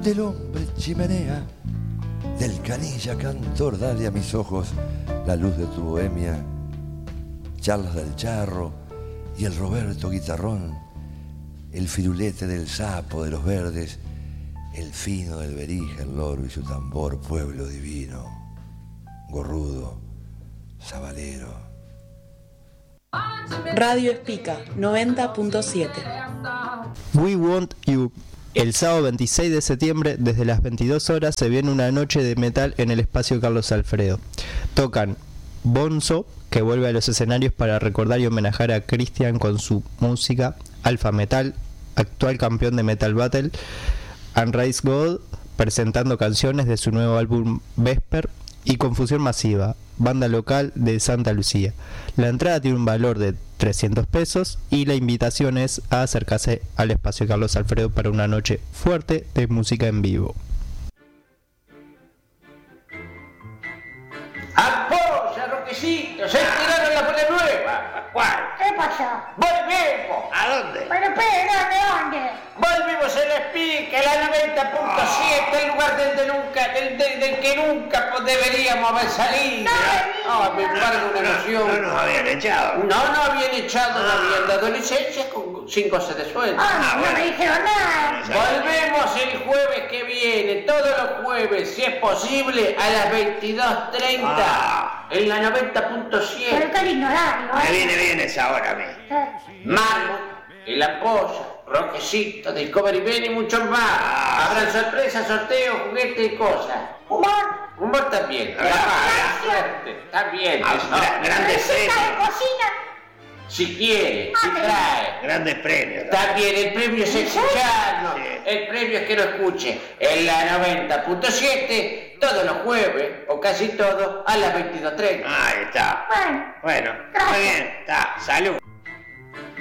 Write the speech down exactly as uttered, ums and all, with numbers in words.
del hombre chimenea, del canilla cantor, dale a mis ojos la luz de tu bohemia. Charlas del charro y el Roberto guitarrón, el firulete del sapo de los verdes, el fino del berija, el loro y su tambor, pueblo divino, gorrudo, sabalero. Radio Espica noventa punto siete. We Want You. El sábado veintiséis de septiembre, desde las veintidós horas, se viene una noche de metal en el espacio Carlos Alfredo. Tocan Bonzo, que vuelve a los escenarios para recordar y homenajear a Cristian con su música, Alpha Metal, actual campeón de Metal Battle, Unraised God, presentando canciones de su nuevo álbum Vesper, y Confusión Masiva, banda local de Santa Lucía. La entrada tiene un valor de trescientos pesos y la invitación es a acercarse al espacio Carlos Alfredo para una noche fuerte de música en vivo. ¡Apoya, Roquecito! ¡Se tiraron la bola nueva! ¿Cuál? ¿Qué pasó? ¡Volvemos! ¿A dónde? Pero espera, ¿de dónde? Volvimos a la Espica, la noventa punto siete, el lugar del, de nunca, del, del, del que nunca deberíamos haber salido. No, No, me embargo una No, emoción. no nos habían echado. No, no habían echado, no habían dado licencia con sin cosas de sueldo. Ah, no bueno. me dijeron nada. Volvemos el jueves que viene, todos los jueves, si es posible, a las veintidós treinta, Ah. en la noventa punto Pero siete. qué lindo horario, Me ¿eh? viene bien esa hora a mí. Eh, Marmo, el Ampolla, Roquecito, Discovery Ben y muchos más. Ah. Habrán sorpresas, sorteos, juguetes y cosas. Humor. Humor también. Gracias. Ah, suerte. Está bien. Ah, ¿no? gra- grandes Receta de premios. cocina. Si quiere, Ah, si pero- trae. Grandes premios. También el premio es escucharnos. Sí. El premio es que lo escuche en la noventa punto siete todos los jueves, o casi todos, a las veintidós treinta. Ahí está. Bueno. Bueno, Gracias. muy bien. Está. Salud.